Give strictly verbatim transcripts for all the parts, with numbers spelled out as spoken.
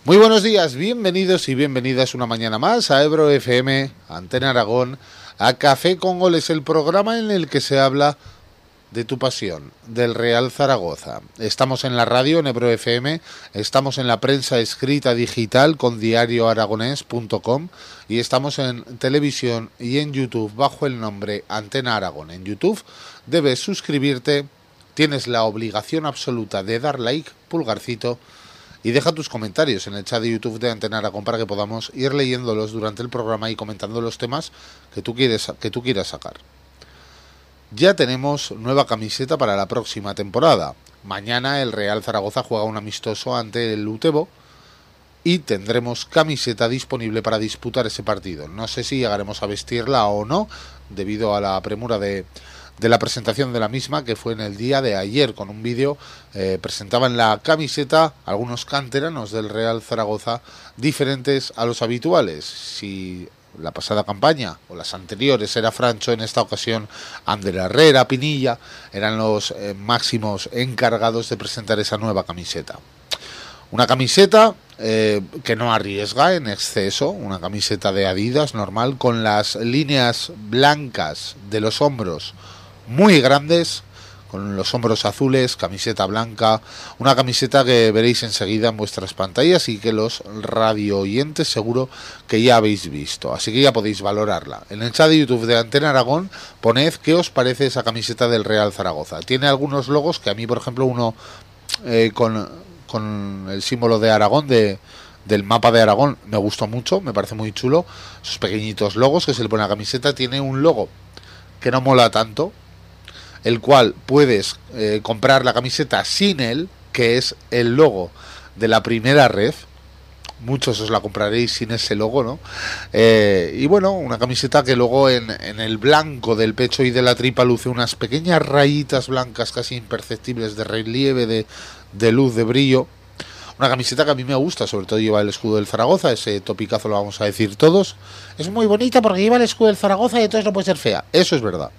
Muy buenos días, bienvenidos y bienvenidas una mañana más a Ebro F M, Antena Aragón, a Café con Goles, el programa en el que se habla de tu pasión, del Real Zaragoza. Estamos en la radio, en Ebro F M, estamos en la prensa escrita digital con diario aragonés punto com y estamos en televisión y en YouTube bajo el nombre Antena Aragón. En YouTube debes suscribirte, tienes la obligación absoluta de dar like, pulgarcito, y deja tus comentarios en el chat de YouTube de Antena Aragón para que podamos ir leyéndolos durante el programa y comentando los temas que tú quieres, que tú quieras sacar. Ya tenemos nueva camiseta para la próxima temporada. Mañana el Real Zaragoza juega un amistoso ante el Utebo y tendremos camiseta disponible para disputar ese partido. No sé si llegaremos a vestirla o no, debido a la premura de... de la presentación de la misma, que fue en el día de ayer. Con un vídeo eh, presentaban la camiseta algunos canteranos del Real Zaragoza diferentes a los habituales. Si la pasada campaña o las anteriores era Francho, en esta ocasión Ander Herrera, Pinilla eran los eh, máximos encargados de presentar esa nueva camiseta. Una camiseta eh, que no arriesga en exceso, una camiseta de Adidas normal, con las líneas blancas de los hombros muy grandes, con los hombros azules, camiseta blanca, una camiseta que veréis enseguida en vuestras pantallas y que los radio oyentes seguro que ya habéis visto, así que ya podéis valorarla. En el chat de YouTube de Antena Aragón poned qué os parece esa camiseta del Real Zaragoza. Tiene algunos logos que a mí, por ejemplo, uno eh, con, con el símbolo de Aragón, de del mapa de Aragón, me gustó mucho, me parece muy chulo. Esos pequeñitos logos que se le pone a la camiseta. Tiene un logo que no mola tanto, el cual puedes eh, comprar la camiseta sin él, que es el logo de la primera red. Muchos os la compraréis sin ese logo, ¿no? Eh, y bueno, una camiseta que luego en, en el blanco del pecho y de la tripa luce unas pequeñas rayitas blancas casi imperceptibles de relieve, de, de luz, de brillo. Una camiseta que a mí me gusta, sobre todo lleva el escudo del Zaragoza, ese topicazo lo vamos a decir todos. Es muy bonita porque lleva el escudo del Zaragoza y entonces no puede ser fea. Eso es verdad.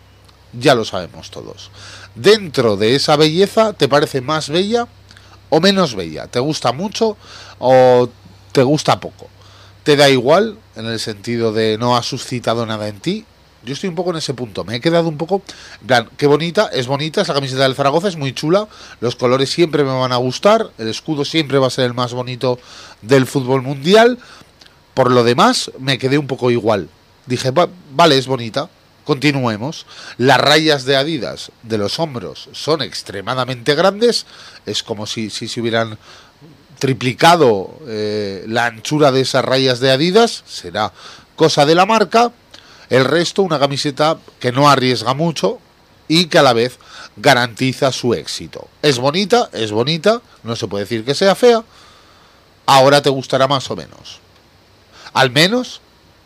Ya lo sabemos todos. Dentro de esa belleza, ¿te parece más bella o menos bella? ¿Te gusta mucho o te gusta poco? ¿Te da igual en el sentido de no ha suscitado nada en ti? Yo estoy un poco en ese punto. Me he quedado un poco... En plan, qué bonita, es bonita esa camiseta del Zaragoza, es muy chula. Los colores siempre me van a gustar. El escudo siempre va a ser el más bonito del fútbol mundial. Por lo demás, me quedé un poco igual. Dije, va, vale, es bonita. Continuemos. Las rayas de Adidas de los hombros son extremadamente grandes. Es como si, si se hubieran triplicado eh, la anchura de esas rayas de Adidas. Será cosa de la marca. El resto, una camiseta que no arriesga mucho y que a la vez garantiza su éxito. Es bonita, es bonita. No se puede decir que sea fea. Ahora te gustará más o menos. Al menos...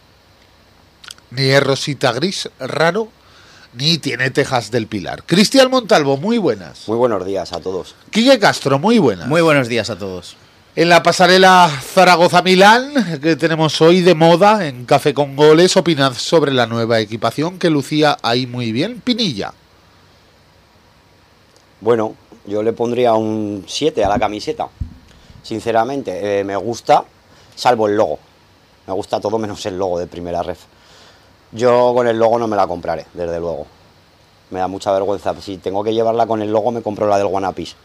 ni es rosita gris raro, ni tiene tejas del Pilar. Cristian Montalvo, muy buenas. Muy buenos días a todos. Quique Castro, muy buenas. Muy buenos días a todos. En la pasarela Zaragoza-Milán, que tenemos hoy de moda en Café con Goles, opinad sobre la nueva equipación que lucía ahí muy bien. Pinilla. Bueno, yo le pondría un siete a la camiseta. Sinceramente, eh, me gusta, salvo el logo. Me gusta todo menos el logo de primera ref. Yo con el logo no me la compraré, desde luego. Me da mucha vergüenza. Si tengo que llevarla con el logo, me compro la del Guanapis.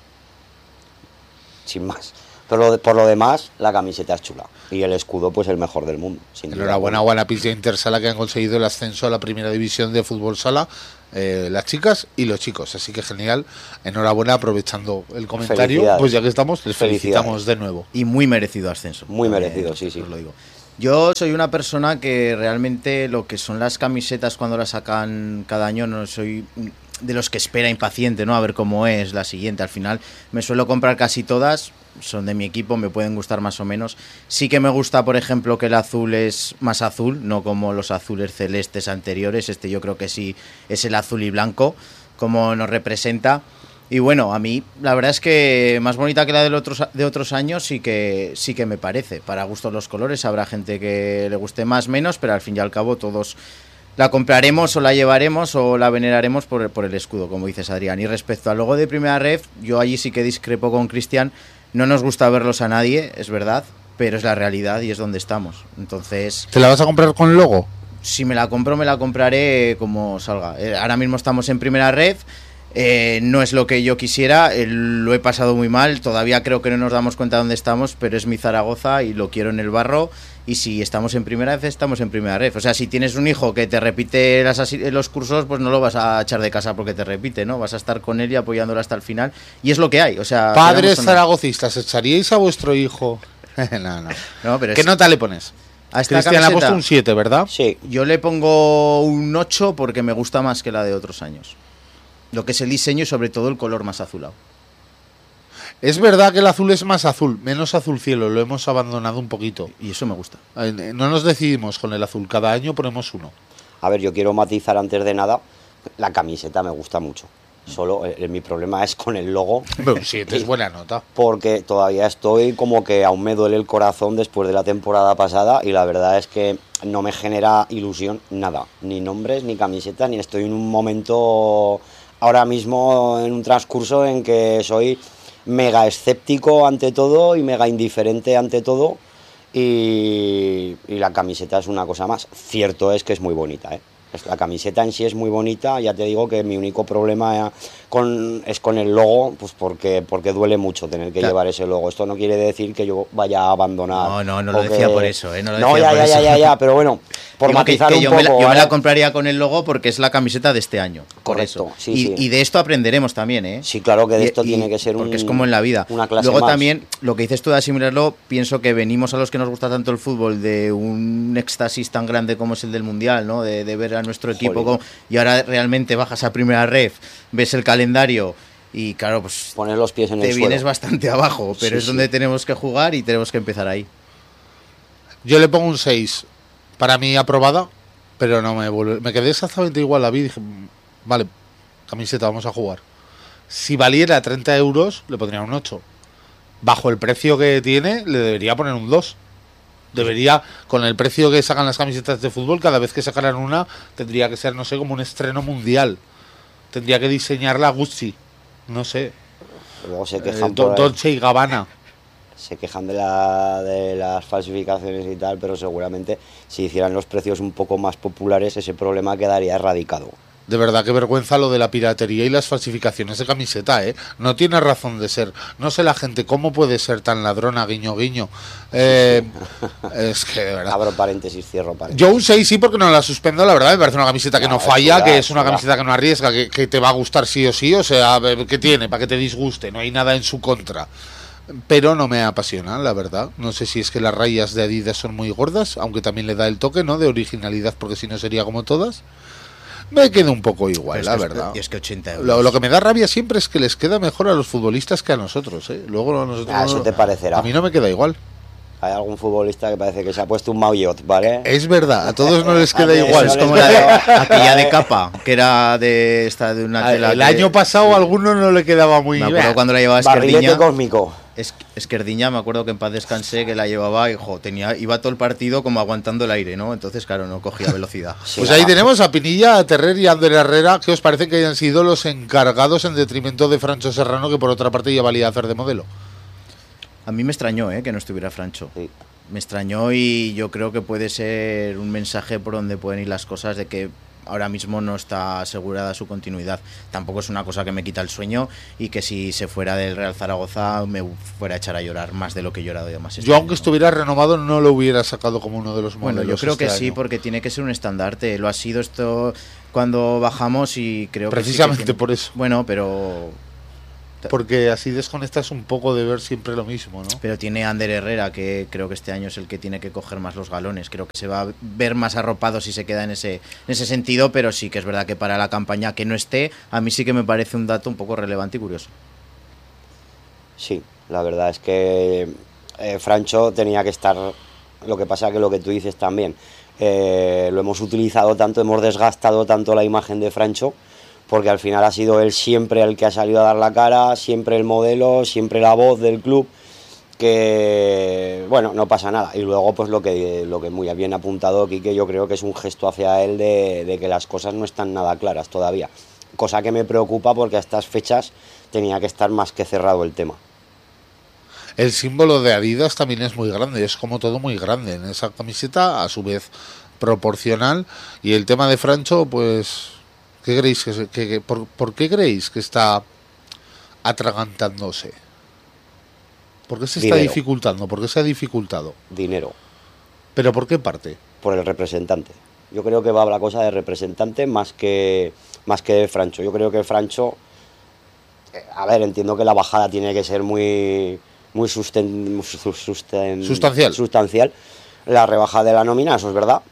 Sin más. Pero lo de, por lo demás, la camiseta es chula. Y el escudo, pues el mejor del mundo. Sin Enhorabuena a Guanapis y a Intersala, que han conseguido el ascenso a la primera división de fútbol sala. Eh, las chicas y los chicos. Así que genial. Enhorabuena, aprovechando el comentario. Pues ya que estamos, les felicitamos de nuevo. Y muy merecido ascenso. Muy merecido, eh, sí, sí. Os lo digo. Yo soy una persona que realmente lo que son las camisetas cuando las sacan cada año, no soy de los que espera impaciente, ¿no? A ver cómo es la siguiente. Al final me suelo comprar casi todas, son de mi equipo, me pueden gustar más o menos. Sí que me gusta, por ejemplo, que el azul es más azul, no como los azules celestes anteriores. Este yo creo que sí es el azul y blanco, como nos representa. Y bueno, a mí la verdad es que más bonita que la de otros, de otros años sí que, sí que me parece. Para gustos los colores, habrá gente que le guste más, menos, pero al fin y al cabo todos La compraremos o la llevaremos o la veneraremos por, por el escudo, como dices, Adrián. Y respecto al logo de Primera Ref, yo allí sí que discrepo con Cristian. No nos gusta verlos a nadie, es verdad, pero es la realidad y es donde estamos. Entonces, ¿Te la vas a comprar con logo? si me la compro, me la compraré como salga. Eh, ahora mismo estamos en Primera Ref. Eh, no es lo que yo quisiera, eh, lo he pasado muy mal, todavía creo que no nos damos cuenta de dónde estamos, pero es mi Zaragoza y lo quiero en el barro, y si estamos en primera ref, estamos en primera ref. O sea, si tienes un hijo que te repite las asi- los cursos, pues no lo vas a echar de casa porque te repite, ¿no? Vas a estar con él y apoyándolo hasta el final, y es lo que hay. O sea, Padres queramos o no. zaragocistas, ¿echaríais a vuestro hijo? no, no. No, pero ¿Qué es- nota le pones? a esta Cristian le ha camiseta, puesto un siete, ¿verdad? Sí, yo le pongo un ocho porque me gusta más que la de otros años. Lo que es el diseño y sobre todo el color más azulado. Es verdad que el azul es más azul, menos azul cielo, lo hemos abandonado un poquito. Y eso me gusta. Eh, No nos decidimos con el azul, cada año ponemos uno. a ver, yo quiero matizar antes de nada, la camiseta me gusta mucho. Solo eh, mi problema es con el logo, Pero un siete es buena nota. porque todavía estoy como que aún me duele el corazón después de la temporada pasada y la verdad es que no me genera ilusión nada, ni nombres, ni camisetas, ni estoy en un momento ahora mismo en un transcurso en que soy mega escéptico ante todo y mega indiferente ante todo y, y la camiseta es una cosa más. Cierto es que es muy bonita, ¿eh? La camiseta en sí es muy bonita, ya te digo que mi único problema con, es con el logo, pues porque, porque duele mucho tener que Claro. llevar ese logo. Esto no quiere decir que yo vaya a abandonar. No, no, no lo o decía que- por eso, ¿eh? No lo No, decía ya, por ya, eso. ya, ya, ya, pero bueno, por Digo que- matizar que un yo, poco. me la, yo me ¿vale? la compraría con el logo porque es la camiseta de este año. Por Correcto, eso. sí, y, sí. y de esto aprenderemos también, ¿eh? Sí, claro que de Y- esto y- tiene que ser un, porque es como en la vida. una clase Luego más. también, lo que dices tú de asimilarlo, pienso que venimos a los que nos gusta tanto el fútbol de un éxtasis tan grande como es el del Mundial, ¿no? De, de ver a nuestro equipo Jolín. como- y ahora realmente bajas a Primera Ref, ves el calendario y claro, pues Poner los pies en te el vienes suelo. bastante abajo, pero Sí, es sí. donde tenemos que jugar y tenemos que empezar ahí. Yo le pongo un seis. Para mí aprobada, pero no me vuelve. Me quedé exactamente igual, la vi y dije, "Mm, vale, camiseta, vamos a jugar". Si valiera treinta euros, le pondría un ocho. Bajo el precio que tiene, le debería poner un dos. Debería, con el precio que sacan las camisetas de fútbol, cada vez que sacaran una, tendría que ser, no sé, como un estreno mundial. Tendría que diseñarla Gucci. No sé. Luego se Eh, quejan, Do- por ahí, Dolce y Gabbana. se quejan de, la, de las falsificaciones y tal, pero seguramente si hicieran los precios un poco más populares, ese problema quedaría erradicado. De verdad, qué vergüenza lo de la piratería y las falsificaciones de camiseta, ¿eh? No tiene razón de ser. No sé la gente cómo puede ser tan ladrona, guiño, guiño. Eh, es que, de verdad. Abro paréntesis, cierro paréntesis. Yo un seis sí porque no la suspendo, la verdad. Me parece una camiseta que No, no es falla, chula, que es es una chula. camiseta que no arriesga, que, que te va a gustar sí o sí. O sea, ¿qué tiene? Para que te disguste. No hay nada en su contra. Pero no me apasiona, la verdad. No sé si es que las rayas de Adidas son muy gordas, aunque también le da el toque, ¿no? De originalidad, porque si no sería como todas. Me queda un poco igual, Pero la es que- verdad. Y es que ochenta euros. Lo, lo que me da rabia siempre es que les queda mejor a los futbolistas que a nosotros, ¿eh? Luego a nosotros... Ah, eso te parecerá. A mí no me queda igual. Hay algún futbolista que parece que se ha puesto un maillot, ¿vale? Es verdad, a todos no les A queda mí eso igual. Es no como les la de queda. aquella de capa, que era de esta de una A- tela El que- año pasado a alguno no le quedaba muy me bien. acuerdo cuando la llevaba Barrilete Esquerdiña. cósmico. Es, Esquerdiña, me acuerdo que en paz descansé, que la llevaba y jo, tenía, iba todo el partido como aguantando el aire, ¿no? Entonces, claro, no cogía velocidad. Sí, Pues nada. ahí tenemos a Pinilla, a Terrer y a Ander Herrera, que os parece que hayan sido los encargados en detrimento de Francho Serrano, que por otra parte ya valía hacer de modelo. A mí me extrañó, ¿eh? Que no estuviera Francho. Sí. Me extrañó y yo creo que puede ser un mensaje por donde pueden ir las cosas de que ahora mismo no está asegurada su continuidad. Tampoco es una cosa que me quita el sueño y que si se fuera del Real Zaragoza me fuera a echar a llorar más de lo que he llorado ya más. este Yo, aunque año, ¿no? estuviera renovado, no lo hubiera sacado como uno de los modelos. Bueno, yo creo este que sí, año. porque tiene que ser un estandarte. Lo ha sido esto cuando bajamos y creo que sí que Precisamente tiene- por eso. Bueno, pero Porque así desconectas un poco de ver siempre lo mismo, ¿no? pero tiene a Ander Herrera, que creo que este año es el que tiene que coger más los galones. Creo que se va a ver más arropado si se queda en ese, en ese sentido, pero sí que es verdad que para la campaña que no esté, a mí sí que me parece un dato un poco relevante y curioso. Sí, la verdad es que eh, Francho tenía que estar. Lo que pasa que lo que tú dices también, eh, lo hemos utilizado tanto, hemos desgastado tanto la imagen de Francho, porque al final ha sido él siempre el que ha salido a dar la cara, siempre el modelo, siempre la voz del club, que, bueno, no pasa nada. Y luego, pues lo que, lo que muy bien apuntado aquí, que yo creo que es un gesto hacia él de, de que las cosas no están nada claras todavía. Cosa que me preocupa porque a estas fechas tenía que estar más que cerrado el tema. El símbolo de Adidas también es muy grande, es como todo muy grande en esa camiseta, a su vez proporcional. Y el tema de Francho, pues, ¿qué creéis que, que, que por, por qué creéis que está atragantándose? ¿Por qué se está Dinero. dificultando? ¿Por qué se ha dificultado? Dinero. ¿Pero por qué parte? Por el representante. Yo creo que va la cosa de representante más que más que de Francho. Yo creo que Francho, eh, a ver, entiendo que la bajada tiene que ser muy muy susten, susten, sustancial. sustancial, la rebaja de la nómina, eso es verdad,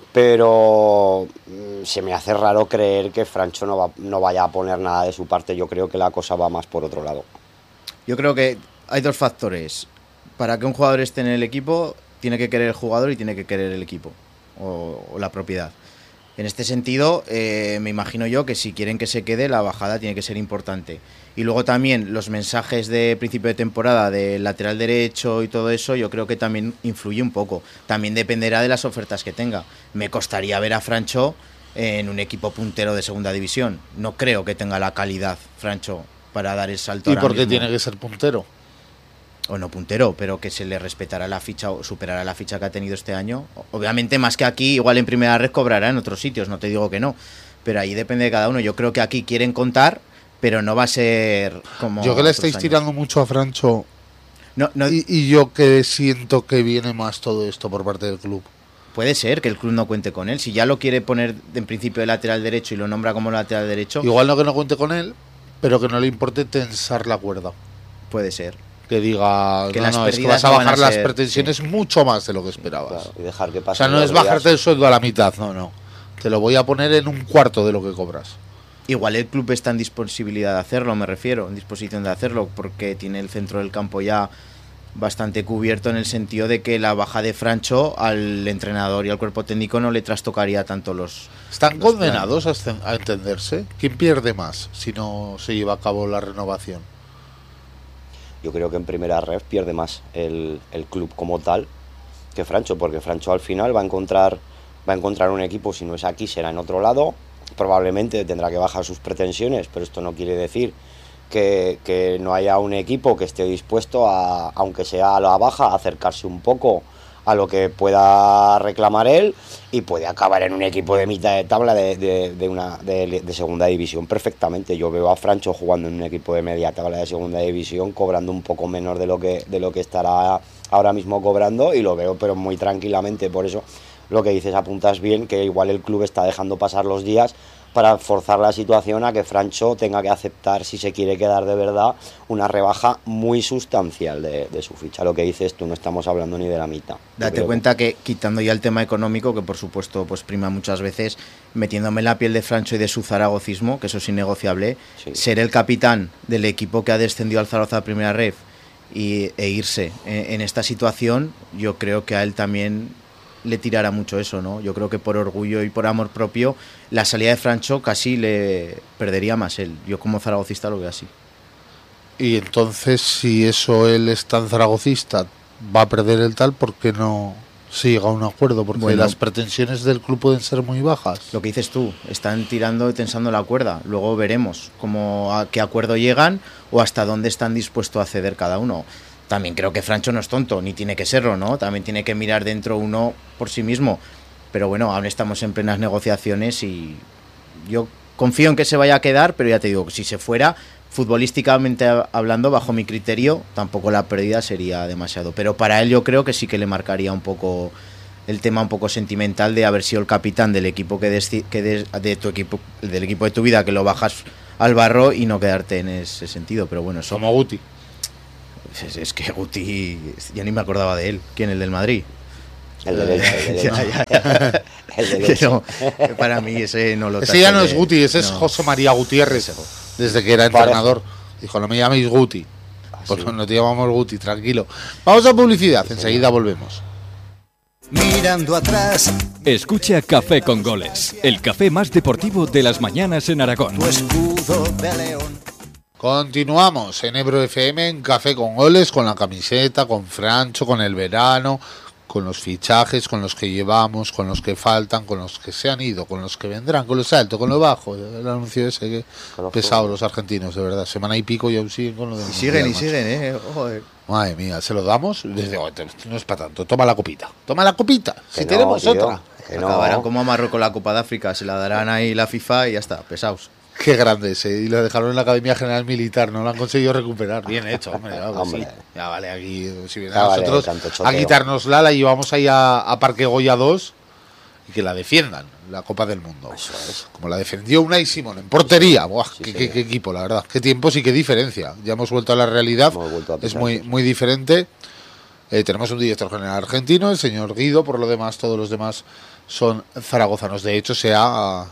pero mm, se me hace raro creer que Francho no, va, no vaya a poner nada de su parte. Yo creo que la cosa va más por otro lado. Yo creo que hay dos factores. Para que un jugador esté en el equipo, tiene que querer el jugador y tiene que querer el equipo o, o la propiedad. En este sentido, eh, me imagino yo que si quieren que se quede, la bajada tiene que ser importante. Y luego también los mensajes de principio de temporada del lateral derecho y todo eso, yo creo que también influye un poco. También dependerá de las ofertas que tenga. Me costaría ver a Francho en un equipo puntero de segunda división. No creo que tenga la calidad, Francho, para dar el salto. ¿Y ahora por qué mismo. tiene que ser puntero? O no puntero, pero que se le respetará la ficha o superará la ficha que ha tenido este año. Obviamente, más que aquí, igual en primera red cobrará en otros sitios, no te digo que no. Pero ahí depende de cada uno. Yo creo que aquí quieren contar, pero no va a ser como. Yo que le otros estáis años. tirando mucho a Francho No, no, y, y yo que siento que viene más todo esto por parte del club. puede ser que el club no cuente con él. Si ya lo quiere poner en principio de lateral derecho y lo nombra como lateral derecho, Igual no que no cuente con él, pero que no le importe tensar la cuerda. puede ser. Que diga, Que no, las no, es que pérdidas vas a no van a bajar las ser- pretensiones sí. mucho más de lo que esperabas. Claro, y dejar que O pasen sea, no los es bajarte días. el sueldo a la mitad, no, no. Te lo voy a poner en un cuarto de lo que cobras. Igual el club está en disponibilidad de hacerlo, me refiero, en disposición de hacerlo, porque tiene el centro del campo ya bastante cubierto en el sentido de que la baja de Francho al entrenador y al cuerpo técnico no le trastocaría tanto los... ¿Están los condenados a, escen- a entenderse? ¿Quién pierde más si no se lleva a cabo la renovación? Yo creo que en primera red pierde más el, el club como tal que Francho, porque Francho al final va a encontrar va a encontrar un equipo, si no es aquí será en otro lado, probablemente tendrá que bajar sus pretensiones, pero esto no quiere decir que, que no haya un equipo que esté dispuesto a, aunque sea a la baja, a acercarse un poco a lo que pueda reclamar él, y puede acabar en un equipo de mitad de tabla de, de, de una de, de segunda división perfectamente. Yo veo a Francho jugando en un equipo de media tabla de segunda división, cobrando un poco menos de lo que de lo que estará ahora mismo cobrando, y lo veo pero muy tranquilamente. Por eso lo que dices, apuntas bien, que igual el club está dejando pasar los días para forzar la situación a que Francho tenga que aceptar, si se quiere quedar de verdad, una rebaja muy sustancial de, de su ficha. Lo que dices tú, no estamos hablando ni de la mitad. Yo Date creo cuenta que quitando ya el tema económico, que por supuesto pues prima muchas veces, metiéndome en la piel de Francho y de su zaragocismo, que eso es innegociable, Sí. ser el capitán del equipo que ha descendido al Zaragoza a primera ref y, e irse en, en esta situación, yo creo que a él también le tirará mucho eso, ¿no? Yo creo que por orgullo y por amor propio, la salida de Francho casi le perdería más él. Yo como zaragocista lo veo así. Y entonces, si eso él es tan zaragocista, va a perder el tal, ¿por qué no se llega a un acuerdo? Porque Bueno. las pretensiones del club pueden ser muy bajas. Lo que dices tú, están tirando y tensando la cuerda. Luego veremos cómo, a qué acuerdo llegan o hasta dónde están dispuestos a ceder cada uno. También creo que Francho no es tonto, ni tiene que serlo, ¿no? También tiene que mirar dentro uno por sí mismo. Pero bueno, aún estamos en plenas negociaciones y yo confío en que se vaya a quedar, pero ya te digo, si se fuera, futbolísticamente hablando, bajo mi criterio, tampoco la pérdida sería demasiado. Pero para él yo creo que sí que le marcaría un poco el tema un poco sentimental de haber sido el capitán del equipo que, des, que des, de tu equipo, del equipo de tu vida, que lo bajas al barro y no quedarte en ese sentido. Pero bueno, eso Como Guti. es, es que Guti, ya ni me acordaba de él. ¿Quién? El del Madrid. El de Elche, el de Elche. Ya, ya, ya. El de Elche. Pero, para mí ese no lo Ese ya no tacho es de- Guti, ese es no. José María Gutiérrez, desde que era Parejo. entrenador. Dijo, no me llaméis Guti. Ah, Pues sí. no te llamamos Guti, tranquilo. Vamos a publicidad, enseguida volvemos. Mirando atrás, Escucha Café con Goles, el café más deportivo de las mañanas en Aragón. tu escudo de león. Continuamos en Ebro F M, en Café con Goles, con la camiseta, con Francho, con el verano, con los fichajes, con los que llevamos, con los que faltan, con los que se han ido, con los que vendrán, con los altos, con lo bajo. El anuncio ese que pesado los argentinos, de verdad. Semana y pico y aún siguen con lo de... Y siguen, y siguen, eh. Joder. Madre mía, se lo damos. Desde, oh, no es para tanto. Toma la copita. Toma la copita. Que Si no, tenemos tío, otra. que no. Acabarán como a Marruecos la Copa de África, se la darán ahí la FIFA y ya está, pesados. Qué grande ese. Y lo dejaron en la Academia General Militar. No lo han conseguido recuperar. Bien hecho, hombre. Ya, pues Hombre. sí. Ya vale, aquí. Si vienen Ya a vale, nosotros tanto a choteo. quitárnosla, la llevamos ahí a, a Parque Goya dos y que la defiendan. La Copa del Mundo. Eso es. Como la defendió Unai Simón en portería. Buah, Sí, qué, sí. qué- qué equipo, la verdad. Qué tiempos y qué diferencia. Ya hemos vuelto a la realidad. Hemos vuelto a Es pisar, muy, sí. muy diferente. Eh, tenemos un director general argentino, el señor Guido. Por lo demás, todos los demás son zaragozanos. De hecho, se ha,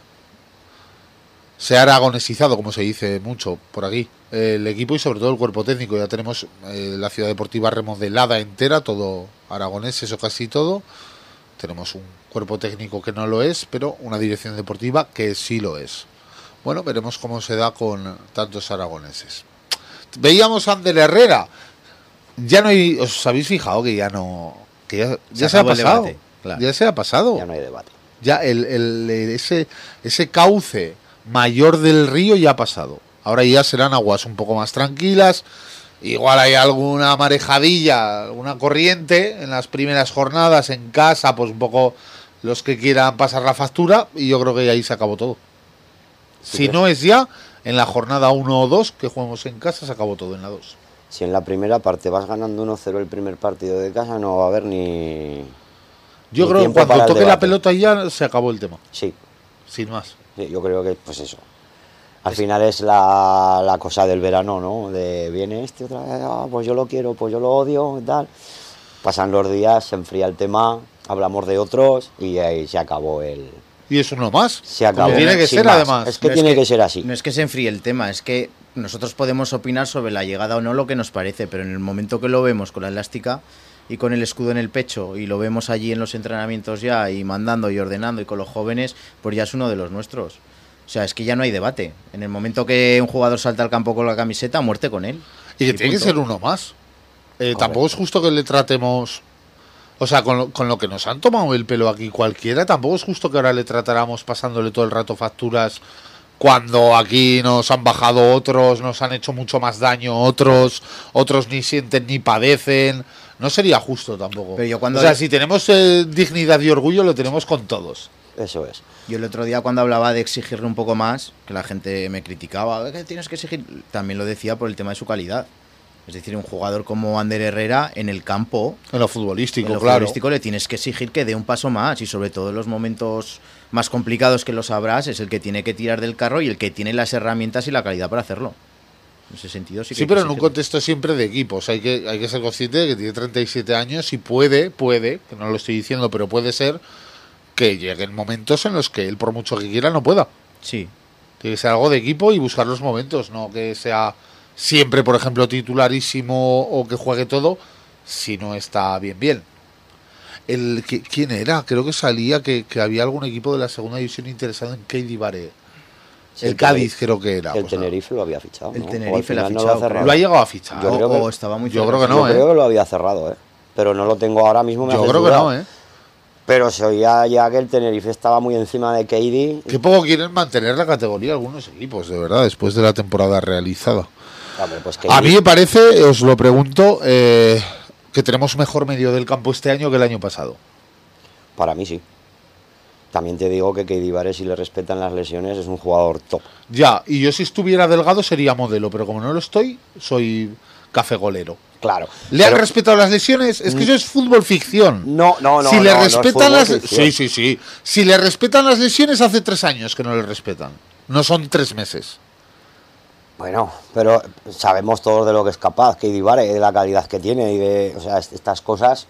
se ha aragonesizado, como se dice mucho por aquí, el equipo y sobre todo el cuerpo técnico. Ya tenemos eh, la ciudad deportiva remodelada entera, todo aragonés, eso casi todo. Tenemos un cuerpo técnico que no lo es, pero una dirección deportiva que sí lo es. Bueno, veremos cómo se da con tantos aragoneses. Veíamos a Ander Herrera. Ya no hay, ¿os habéis fijado que ya no, que ya, ya se, ha acabó el pasado? debate, claro. Ya se ha pasado. Ya no hay debate. Ya el, el- el- ese, ese cauce mayor del río ya ha pasado. Ahora ya serán aguas un poco más tranquilas. Igual hay alguna marejadilla, alguna corriente en las primeras jornadas en casa, pues un poco los que quieran pasar la factura, y yo creo que ahí se acabó todo. ¿Sí Si crees? no es ya, en la jornada uno o dos que jugamos en casa, se acabó todo en la dos. Si en la primera parte vas ganando uno cero el primer partido de casa, no va a haber ni... Yo ni creo que tiempo para cuando el toque la debate. pelota ya se acabó el tema, Sí, sin más. sí, yo creo que pues eso. Al final es la, la cosa del verano, ¿no? De viene este otra vez, ah, pues yo lo quiero, pues yo lo odio, tal. Pasan los días, se enfría el tema, hablamos de otros y ahí se acabó el... Y es uno más. Se acabó. Como tiene que Sin ser, más. además. Es que No es tiene que- que ser así. No es que se enfríe el tema, es que nosotros podemos opinar sobre la llegada o no lo que nos parece, pero en el momento que lo vemos con la elástica y con el escudo en el pecho y lo vemos allí en los entrenamientos ya y mandando y ordenando y con los jóvenes, pues ya es uno de los nuestros. O sea, es que ya no hay debate. En el momento que un jugador salta al campo con la camiseta, muerte con él. Y que Y tiene que punto. ser uno más. Eh, tampoco es justo que le tratemos... O sea, con lo, con lo que nos han tomado el pelo aquí cualquiera, tampoco es justo que ahora le tratáramos pasándole todo el rato facturas cuando aquí nos han bajado otros, nos han hecho mucho más daño otros, otros ni sienten ni padecen. No sería justo tampoco. Pero yo cuando- O sea, si tenemos eh, dignidad y orgullo, lo tenemos con todos. Eso es. Yo el otro día cuando hablaba de exigirle un poco más, que la gente me criticaba, que tienes que exigir, también lo decía por el tema de su calidad. Es decir, un jugador como Ander Herrera en el campo, En lo futbolístico, en lo claro. futbolístico, le tienes que exigir que dé un paso más y sobre todo en los momentos más complicados que lo sabrás, es el que tiene que tirar del carro y el que tiene las herramientas y la calidad para hacerlo. En ese sentido sí que Sí, hay que pero en un exigirle. contexto siempre de equipos. Hay que, hay que ser consciente de que tiene treinta y siete años y puede, puede, que no lo estoy diciendo, pero puede ser que lleguen momentos en los que él, por mucho que quiera, no pueda. Sí, Tiene que ser algo de equipo y buscar los momentos, no que sea siempre, por ejemplo, titularísimo o que juegue todo, si no está bien, bien. El, que- ¿Quién era? Creo que salía que, que había algún equipo de la segunda división interesado en Keidi Baré. Sí, el Cádiz creo que era. El pues nada. Tenerife lo había fichado. El ¿no? O al Tenerife lo ha final no fichado, ha cerrado. Lo ha llegado a fichar. Yo o, creo que- o estaba muy yo cerca, creo que sí. no, Yo ¿eh? creo que lo había cerrado, ¿eh? Pero no lo tengo ahora mismo. Me Yo haces creo que dudar. no, ¿eh? Pero se oía ya que el Tenerife estaba muy encima de K D. Qué poco quieren mantener la categoría algunos equipos, de verdad, después de la temporada realizada. Hombre, pues A K D mí me parece, os lo pregunto, eh, que tenemos mejor medio del campo este año que el año pasado. Para mí sí. También te digo que K D Baré, si le respetan las lesiones, es un jugador top. Ya, y yo si estuviera delgado sería modelo, pero como no lo estoy, soy café golero. Claro. ¿Le han Pero- respetado las lesiones? Es que eso es fútbol ficción. No, no, no. si le no, no es respetan fútbol las ficción. sí, sí, sí. Si le respetan las lesiones hace tres años que no le respetan. No son tres meses. Bueno, pero sabemos todos de lo que es capaz K D Baré, de la calidad que tiene y de, o sea, est- estas cosas,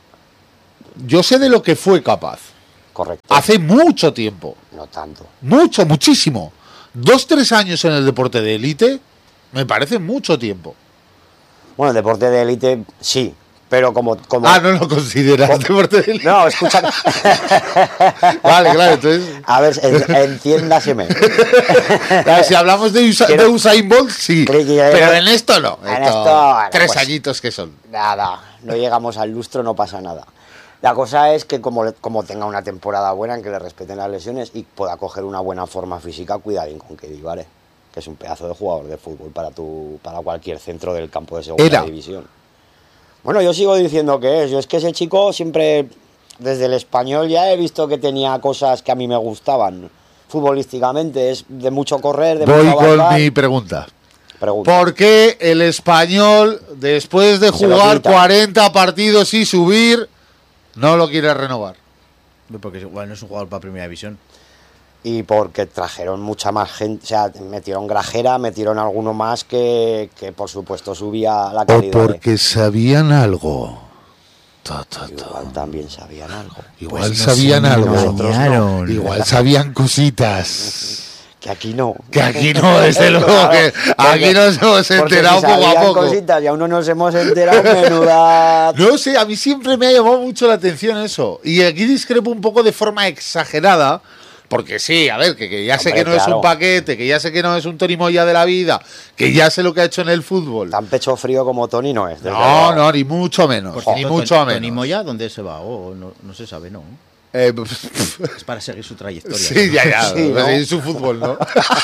Yo sé de lo que fue capaz. correcto. Hace mucho tiempo. No tanto. Mucho, muchísimo. Dos, tres años en el deporte de élite me parece mucho tiempo. Bueno, el deporte de élite sí, Pero como... como Ah, no lo consideras como, deporte de élite. No, escucha... Vale, claro, entonces... A ver, en, entiéndaseme. Claro, si hablamos de, Usa, Quiero, de Usain Bolt, sí, pero en esto no. En esto, esto, bueno, tres pues, añitos que son. Nada, no llegamos al lustro, no pasa nada. La cosa es que como, como tenga una temporada buena, en que le respeten las lesiones y pueda coger una buena forma física, cuidadín con K D, ¿vale? Que es un pedazo de jugador de fútbol para tu, para cualquier centro del campo de segunda Era. división. Bueno, yo sigo diciendo que es. Yo es que ese chico siempre, desde el Español ya he visto que tenía cosas que a mí me gustaban. Futbolísticamente, es de mucho correr, de Voy mucho con avanzar. mi pregunta. Pregunta. ¿Por qué el Español, después de Se lo jugar quita. cuarenta partidos y subir, no lo quiere renovar? Porque igual no es un jugador para primera división. Y porque trajeron mucha más gente, o sea, metieron Grajera, metieron alguno más que, que por supuesto subía la O calidad. porque sabían algo. Ta, ta, ta. Igual también sabían algo. Igual Pues nos sabían algo. engañaron. Igual sabían cositas. Que aquí no. Que aquí no, desde luego, que aquí nos hemos Porque enterado si poco a sabían poco. cositas y aún no nos hemos enterado, menuda... No sé, a mí siempre me ha llamado mucho la atención eso. Y aquí discrepo un poco de forma exagerada. Porque sí, a ver, que, que ya sé Hombre, que no es claro. un paquete, que ya sé que no es un Tony Moya de la vida, que ya sé lo que ha hecho en el fútbol. Tan pecho frío como Tony no es. desde No, luego. no, ni mucho menos, Por ni cierto, mucho Toni- menos. Toni Moya, ¿dónde se va? Oh, no, no se sabe, ¿no? Eh, Es para seguir su trayectoria. sí, ya, ya, Sí, ¿no? seguir su fútbol, ¿no?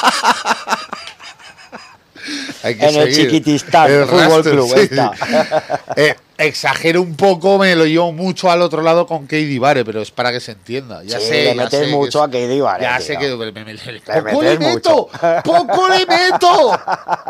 Hay que En el seguir Chiquitistán el Fútbol rastro, Club, sí. está. Eh, exagero un poco, me lo llevo mucho al otro lado con Katie Vare, pero es para que se entienda. Ya Sí, sé, le ya metes sé que mucho es- a K D, vale, Ya tío. sé que me, me- me- Le poco le metes meto, mucho. poco le meto.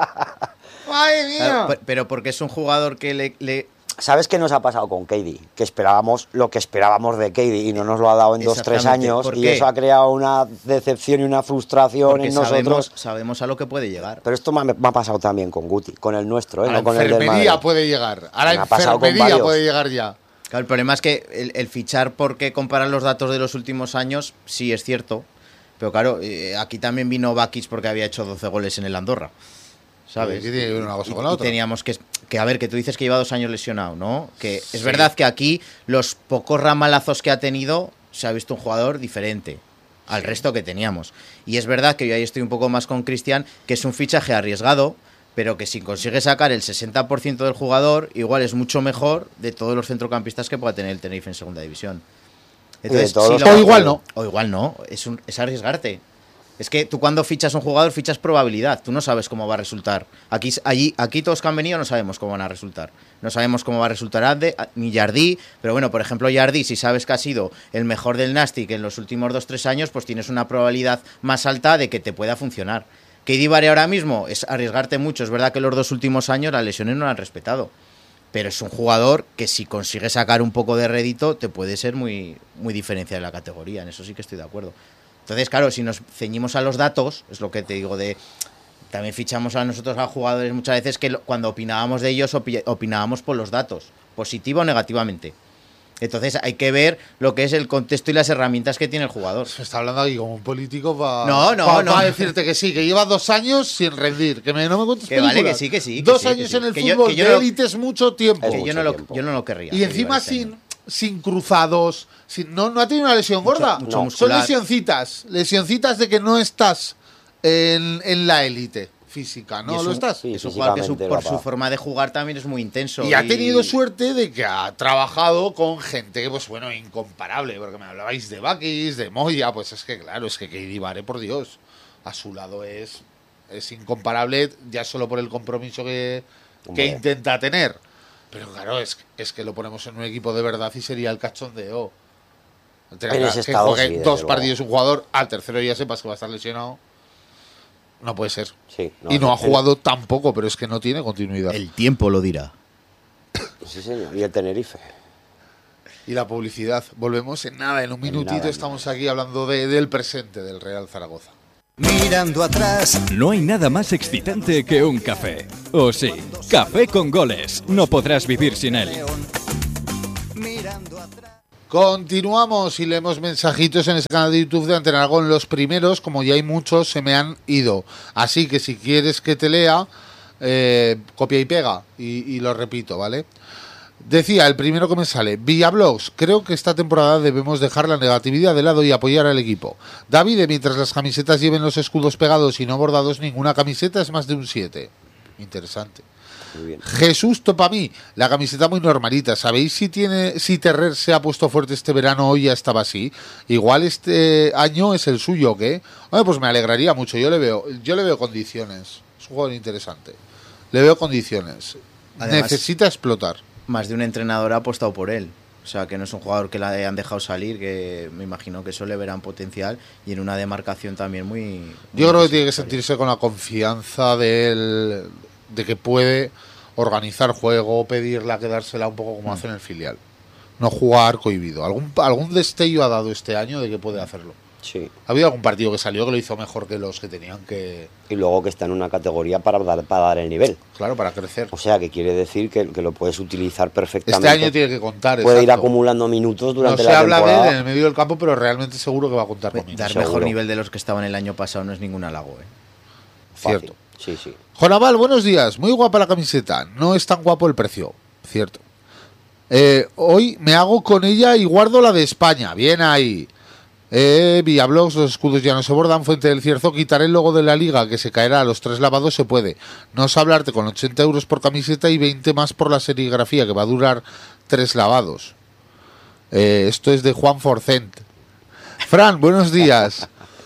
Madre mía. Claro, pe- pero porque es un jugador que le, le- ¿Sabes qué nos ha pasado con K D? Que esperábamos lo que esperábamos de K D y no nos lo ha dado en dos tres Exactamente. años ¿Por y qué? eso ha creado una decepción y una frustración porque en sabemos, nosotros. sabemos a lo que puede llegar. Pero esto me ha, me ha pasado también con Guti, con el nuestro, ¿eh? A la no con el del enfermería Madrid. puede llegar. A la Me ha pasado con enfermería varios. puede llegar ya. Claro, el problema es que el, el fichar porque comparar los datos de los últimos años, sí es cierto. Pero claro, eh, aquí también vino Bakic porque había hecho doce goles en el Andorra. ¿Sabes? ¿Qué tiene que ver una cosa Y- con la y otra? teníamos que, que, a ver, que tú dices que lleva dos años lesionado, ¿no? Que es Sí. verdad que aquí los pocos ramalazos que ha tenido se ha visto un jugador diferente al resto que teníamos. Y es verdad que yo ahí estoy un poco más con Cristian, que es un fichaje arriesgado, pero que si consigue sacar el sesenta por ciento del jugador, igual es mucho mejor de todos los centrocampistas que pueda tener el Tenerife en segunda división. de todos los O igual no. O igual no, es, un, es arriesgarte. Es que tú cuando fichas un jugador fichas probabilidad, tú no sabes cómo va a resultar. Aquí, allí, aquí todos que han venido no sabemos cómo van a resultar. No sabemos cómo va a resultar Ade, ni Jardí, pero bueno, por ejemplo Jardí, si sabes que ha sido el mejor del Nastic en los últimos dos tres años, pues tienes una probabilidad más alta de que te pueda funcionar. Que Vare ahora mismo es arriesgarte mucho, es verdad que los dos últimos años las lesiones no lo han respetado. Pero es un jugador que si consigue sacar un poco de rédito te puede ser muy, muy diferencial de la categoría, en eso sí que estoy de acuerdo. Entonces, claro, si nos ceñimos a los datos, es lo que te digo de... También fichamos a nosotros a jugadores muchas veces que lo- cuando opinábamos de ellos opi- opinábamos por los datos, positivo o negativamente. Entonces hay que ver lo que es el contexto y las herramientas que tiene el jugador. Se está hablando aquí como un político para No, no, no. decirte que sí, que lleva dos años sin rendir, que me, no me cuentes Que vale, películas. que sí, que sí, que Dos sí, que años sí. en el Que yo- fútbol que yo de no- élite es mucho tiempo. Es Que yo no, lo, tiempo. yo no lo querría. Y encima este año. sin, sin cruzados, sin, no, no ha tenido una lesión gorda. mucho Son muscular. lesioncitas, lesioncitas de que no estás en, en la élite física, Y ¿no es lo un- estás? Sí, Es un jugador que su- físicamente por va su pa- forma de jugar también es muy intenso. Y ha tenido suerte de que ha trabajado con gente que, pues bueno, incomparable, porque me hablabais de Bakis, de Moya, pues es que claro, es que Katie Vare, por Dios, a su lado es, es incomparable ya solo por el compromiso que, que Hombre. intenta tener. Pero claro, es, es que lo ponemos en un equipo de verdad y sería el cachondeo. Tener En que- ese que estado, juegue sí, desde dos luego. partidos un jugador, al tercero ya sepas que va a estar lesionado. No puede ser. Sí, y no ha el- jugado tampoco, pero es que no tiene continuidad. El tiempo lo dirá. Sí, señor. Y el Tenerife. Y la publicidad. Volvemos en nada, en un minutito nada, en estamos aquí hablando de- del presente del Real Zaragoza. Mirando atrás, No hay nada más excitante que un café. O sí, café con goles. No podrás vivir sin él. mirando atrás. Continuamos y leemos mensajitos en ese canal de YouTube de Antena Aragón. Los primeros, como ya hay muchos, se me han ido. Así que si quieres que te lea, eh, copia y pega. Y, y lo repito, ¿vale? Decía, el primero que me sale, Villablogs, creo que esta temporada debemos dejar la negatividad de lado y apoyar al equipo. David, mientras las camisetas lleven los escudos pegados y no bordados, ninguna camiseta es más de un siete. Interesante. Muy bien. Jesús Topamí, la camiseta muy normalita. ¿Sabéis si tiene si Terrer se ha puesto fuerte este verano o ya estaba así? Igual este año es el suyo, ¿qué? Bueno, pues me alegraría mucho. Yo le veo, yo le veo condiciones. Es un jugador interesante. Le veo condiciones. Además, necesita explotar. Más de un entrenador ha apostado por él. O sea, que no es un jugador que la hayan dejado salir, que me imagino que eso le verán potencial y en una demarcación también muy... muy Yo creo que tiene que necesaria. sentirse con la confianza de él, de que puede organizar juego, pedirla, quedársela un poco como Mm. hace en el filial. No jugar cohibido. ¿Algún, algún destello ha dado este año de que puede hacerlo? Sí. Ha habido algún partido que salió que lo hizo mejor que los que tenían que... Y luego que está en una categoría para dar, para dar el nivel. Claro, para crecer. O sea, que quiere decir que, que lo puedes utilizar perfectamente. Este año tiene que contar, Puede ir exacto. acumulando minutos No durante se la habla de temporada. él en el medio del campo, pero realmente seguro que va a contar Dar conmigo. Seguro. mejor nivel de los que estaban el año pasado no es ningún halago, ¿eh? Fácil. Cierto. Sí, sí. Jonaval, buenos días. Muy guapa la camiseta. No es tan guapo el precio. Cierto. Eh, hoy me hago con ella y guardo la de España. Bien ahí. Eh, Villablogs, los escudos ya no se bordan. Fuente del Cierzo, quitar el logo de la liga que se caerá a los tres lavados se puede. No es hablarte con ochenta euros por camiseta y veinte más por la serigrafía que va a durar tres lavados. Eh, esto es de Juan Forcent. Fran, buenos días.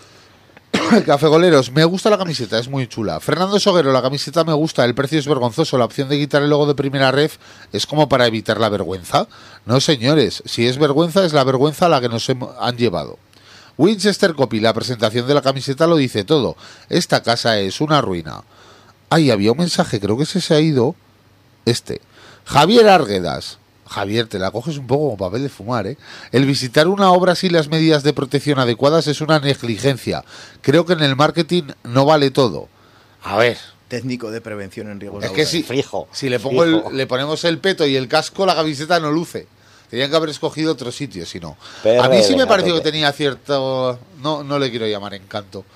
Cafegoleros, me gusta la camiseta, es muy chula. Fernando Soguero, la camiseta me gusta, el precio es vergonzoso. La opción de quitar el logo de Primera Ref es como para evitar la vergüenza. No, señores, si es vergüenza, es la vergüenza a la que nos hem- han llevado. Winchester Copy, la presentación de la camiseta lo dice todo. Esta casa es una ruina. Ay, había un mensaje, creo que ese se ha ido. Este. Javier Arguedas. Javier, te la coges un poco como papel de fumar, ¿eh? El visitar una obra sin las medidas de protección adecuadas es una negligencia. Creo que en el marketing no vale todo. A ver, Técnico de prevención en riesgos es que laborales. si, Fijo, si le, pongo fijo. el, le ponemos el peto y el casco, la camiseta no luce. Tenían que haber escogido otro sitio, si no. P R A mí sí L, me pareció a que tope. tenía cierto... No, no le quiero llamar encanto.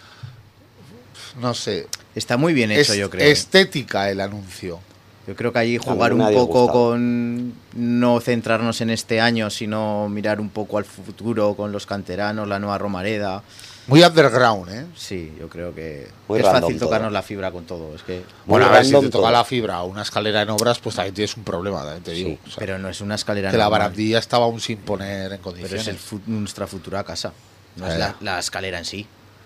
No sé. Está muy bien hecho, Es- yo creo. ¿eh? estética el anuncio. Yo creo que allí jugar me un ha poco disgustado. con no centrarnos en este año, sino mirar un poco al futuro con los canteranos, la nueva Romareda. Muy underground, ¿eh? Sí, yo creo que Muy es random fácil todo. tocarnos la fibra con todo. Es que, Bueno, Muy a ver, si te random toca todo. la fibra o una escalera en obras, pues también tienes un problema, también te digo. Sí, O sea, pero no es una escalera que la normal, barandilla estaba aún sin poner en pero condiciones. es el fu- nuestra futura casa. No es Eh. la, la escalera en sí.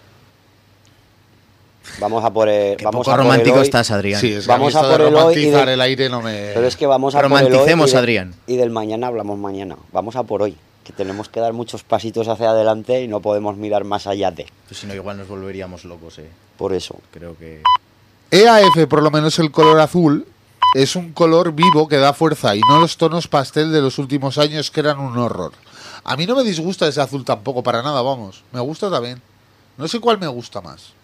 Vamos a por el, Qué vamos poco a por el romántico hoy, estás, Adrián. Sí, es que Vamos a, mí a esto de por el hoy y romantizar de- el aire no me... Pero es que vamos a por el hoy Romanticemos, y de- Adrián. Y del mañana hablamos mañana. Vamos a por hoy. Que tenemos que dar muchos pasitos hacia adelante y no podemos mirar más allá de. Pues si no, igual nos volveríamos locos, eh. Por eso. Creo que... E A F, por lo menos el color azul, es un color vivo que da fuerza y no los tonos pastel de los últimos años que eran un horror. A mí no me disgusta ese azul tampoco, para nada, vamos. Me gusta también. No sé cuál me gusta más.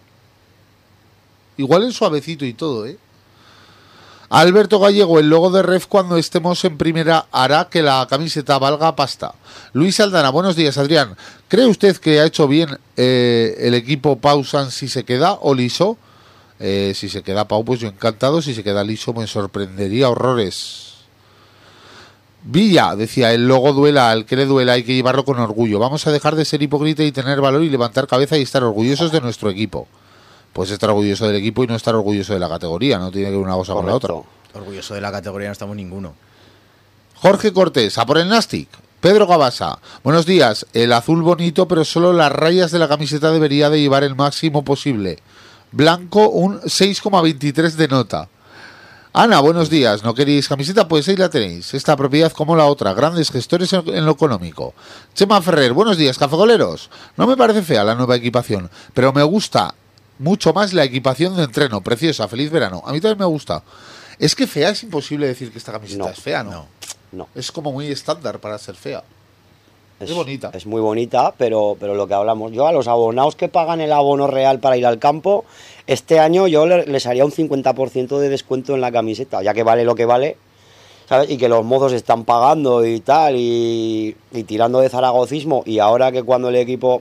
Igual el suavecito y todo, ¿eh? Alberto Gallego, el logo de Ref cuando estemos en primera hará que la camiseta valga pasta. Luis Aldana, buenos días, Adrián. ¿Cree usted que ha hecho bien eh, el equipo Pausan si se queda o liso? Eh, si se queda Pau, pues yo encantado. Si se queda liso, me sorprendería horrores. Villa, decía, el logo duela, al que le duela hay que llevarlo con orgullo. Vamos a dejar de ser hipócrita y tener valor y levantar cabeza y estar orgullosos de nuestro equipo. Pues estar orgulloso del equipo y no estar orgulloso de la categoría. No tiene que ver una cosa con la otra. Correcto. Orgulloso de la categoría no estamos ninguno. Jorge Cortés, a por el Nastic. Pedro Gabasa, buenos días. El azul bonito, pero solo las rayas de la camiseta debería de llevar el máximo posible. Blanco, un seis coma veintitrés de nota. Ana, buenos días. ¿No queréis camiseta? Pues ahí la tenéis. Esta propiedad como la otra. Grandes gestores en en lo económico. Chema Ferrer, buenos días, cafegoleros. No me parece fea la nueva equipación, pero me gusta mucho más la equipación de entreno. Preciosa, feliz verano. A mí también me gusta. Es que fea es imposible decir que esta camiseta No, es fea, ¿no? no. No. Es como muy estándar para ser fea. Es bonita. Es muy bonita, pero, pero lo que hablamos, yo a los abonados que pagan el abono real para ir al campo, este año yo le- les haría un cincuenta por ciento de descuento en la camiseta, ya que vale lo que vale, ¿sabes? Y que los mozos están pagando y tal, y, y tirando de zaragocismo, y ahora que cuando el equipo